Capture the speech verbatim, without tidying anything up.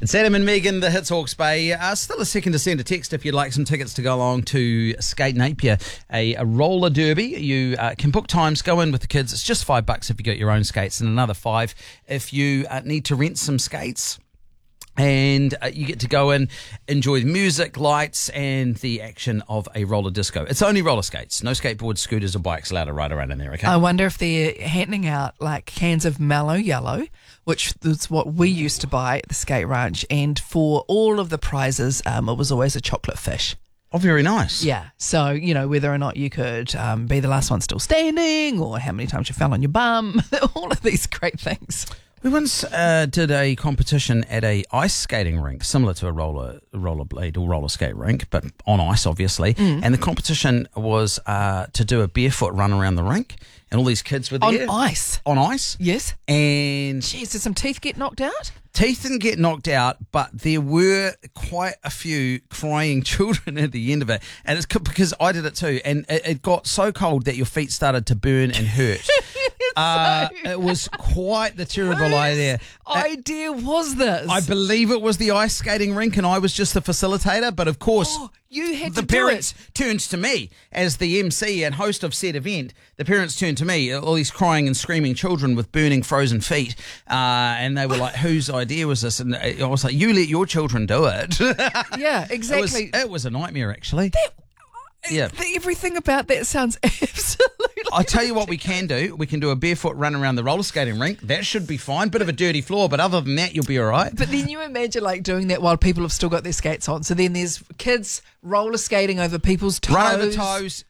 It's Adam and Megan, the Hits Hawke's Bay. Uh, still a second to send a text if you'd like some tickets to go along to Skate Napier, a, a roller derby. You uh, can book times, go in with the kids. It's just five bucks if you got your own skates and another five if you uh, need to rent some skates. And uh, you get to go in, enjoy the music, lights, and the action of a roller disco. It's only roller skates. No skateboards, scooters, or bikes allowed to ride around in there, okay? I wonder if they're handing out like cans of Mellow Yellow, which is what we used to buy at the skate ranch. And for all of the prizes, um, it was always a chocolate fish. Oh, very nice. Yeah. So, you know, whether or not you could um, be the last one still standing or how many times you fell on your bum, all of these great things. We once uh, did a competition at a ice skating rink, similar to a roller roller blade or roller skate rink, but on ice, obviously. Mm. And the competition was uh, to do a barefoot run around the rink, and all these kids were there. On ice? On ice. Yes. And Jeez, did some teeth get knocked out? Teeth didn't get knocked out, but there were quite a few crying children at the end of it. And it's because I did it too. And it, it got so cold that your feet started to burn and hurt. uh, it was quite the terrible Whose idea. idea was this? I believe it was the ice skating rink and I was just the facilitator. But of course, oh, you had the to parents do it. turned to me as the M C and host of said event. The parents turned to me, all these crying and screaming children with burning frozen feet. Uh, and they were like, whose idea was this? And I was like, you let your children do it. Yeah, exactly. It was, it was a nightmare, actually. That, yeah. The, everything about that sounds absolutely... I'll tell you what we can do. We can do a barefoot run around the roller skating rink. That should be fine. Bit of a dirty floor, but other than that, you'll be all right. But then you imagine like doing that while people have still got their skates on. So then there's kids roller skating over people's toes. Run over toes.